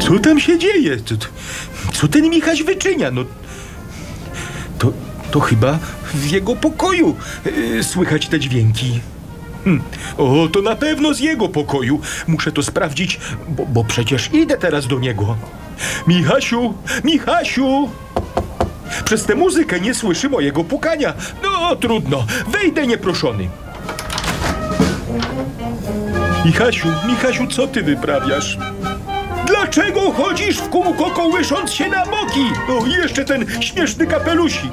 Co tam się dzieje? Co ten Michaś wyczynia? No, to chyba w jego pokoju słychać te dźwięki. O, to na pewno z jego pokoju. Muszę to sprawdzić, bo przecież idę teraz do niego. Michasiu! Michasiu! Przez tę muzykę nie słyszy mojego pukania. No, trudno. Wejdę nieproszony. Michasiu, co ty wyprawiasz? Dlaczego chodzisz w kółko, kołysząc się na boki? O, i jeszcze ten śmieszny kapelusik.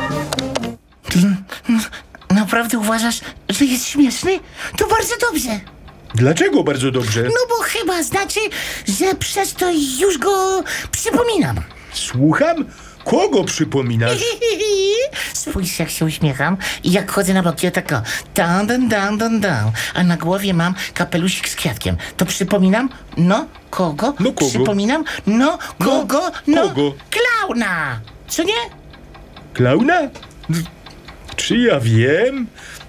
Naprawdę uważasz, że jest śmieszny? To bardzo dobrze. Dlaczego bardzo dobrze? No bo chyba znaczy, że przez to już go przypominam. Słucham? Kogo przypominasz? Spójrz, jak się uśmiecham i jak chodzę na boki, tak o dan, dan, dan, dan, dan, a na głowie mam kapelusik z kwiatkiem. To przypominam? No, kogo? No, kogo? Przypominam? No, kogo? kogo? Klauna! Co nie? Klauna? Czy ja wiem?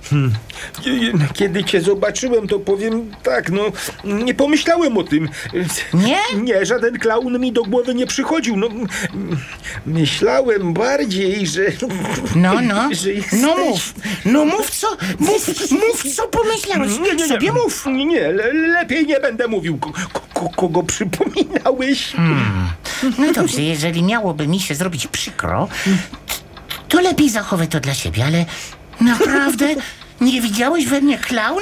Kiedy cię zobaczyłem, to powiem tak, no, nie pomyślałem o tym. Nie? Nie, żaden klaun mi do głowy nie przychodził. No, myślałem bardziej, że... No, że jesteś... no mów co, mów co pomyślałeś, sobie mów. Lepiej nie będę mówił, kogo przypominałeś. No dobrze, jeżeli miałoby mi się zrobić przykro, to lepiej zachowaj to dla siebie, ale naprawdę nie widziałeś we mnie klauna?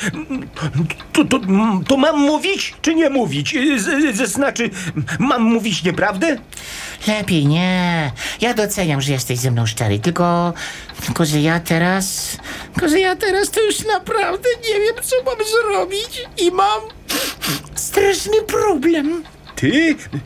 To mam mówić, czy nie mówić? Znaczy, mam mówić nieprawdę? Lepiej nie. Ja doceniam, że jesteś ze mną szczery, tylko że ja teraz to już naprawdę nie wiem, co mam zrobić i mam straszny problem. Ty?